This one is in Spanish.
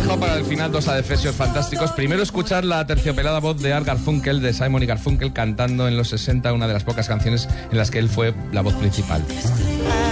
dejado para el final dos adefesios fantásticos. Primero, escuchar la terciopelada voz de Art Garfunkel, de Simon y Garfunkel, cantando en los 60 una de las pocas canciones en las que él fue la voz principal.